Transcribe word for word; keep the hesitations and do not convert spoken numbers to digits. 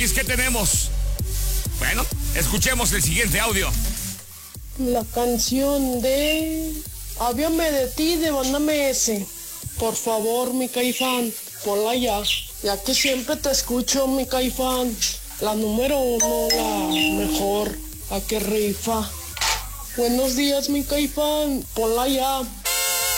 X, ¿qué tenemos? Bueno, escuchemos el siguiente audio. La canción de Avíame de ti de Banda M S. Por favor, mi Caifán, ponla ya. Ya que siempre te escucho, mi Caifán. La número uno, la mejor, la que rifa. Buenos días, mi Caifán, ponla ya.